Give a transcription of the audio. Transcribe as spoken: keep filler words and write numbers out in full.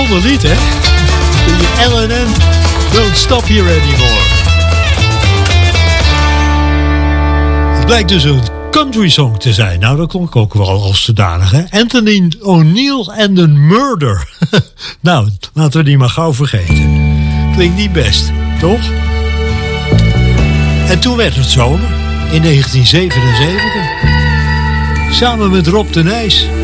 bijzonder lied, hè? De L N N, Don't Stop Here Anymore. Het blijkt dus een country song te zijn. Nou, dat klonk ook wel als zodanig, hè? Anthony O'Neill and the Murder. Nou, laten we die maar gauw vergeten. Klinkt niet best, toch? En toen werd het zomer, in negentien zevenenzeventig. Samen met Rob de Nijs